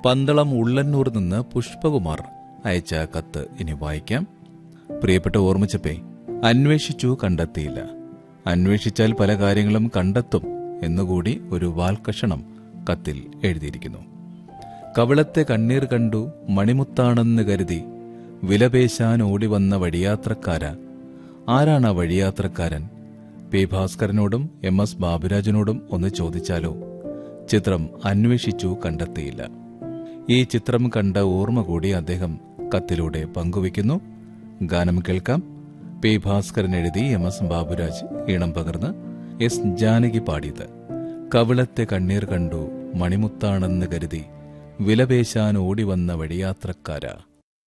പന്തളം ഉള്ളന്നൂർ നിന്ന് പുഷ്പകുമാർ അയച്ച കത്ത് ഇനി വായിക്കാം. പ്രിയപ്പെട്ട ഓർമ്മിച്ചപ്പേ, അന്വേഷിച്ചു കണ്ടെത്തിയില്ല. അന്വേഷിച്ചാൽ പല കാര്യങ്ങളും കണ്ടെത്തും എന്നുകൂടി ഒരു വാൽക്കഷണം കത്തിൽ എഴുതിയിരിക്കുന്നു. കവിളത്തെ കണ്ണീർ കണ്ടു മണിമുത്താണെന്ന് കരുതി വിലപേശാൻ ഓടിവന്ന വഴിയാത്രക്കാര. ആരാണ് ആ വഴിയാത്രക്കാരൻ? പി ഭാസ്കരനോടും MS ബാബുരാജിനോടും ഒന്ന് ചോദിച്ചാലോ? ചിത്രം അന്വേഷിച്ചു കണ്ടെത്തിയില്ല. ഈ ചിത്രം കണ്ട ഓർമ്മ കൂടി അദ്ദേഹം കത്തിലൂടെ പങ്കുവയ്ക്കുന്നു. ഗാനം കേൾക്കാം. പി ഭാസ്കരൻ എഴുതി MS ബാബുരാജ് ഈണം പകർന്ന് S ജാനകി പാടിയത്. കവിളത്തെ കണ്ണീർ കണ്ടു മണിമുത്താണെന്ന് കരുതി വിലപേശാൻ ഓടിവന്ന വഴിയാത്രക്കാര.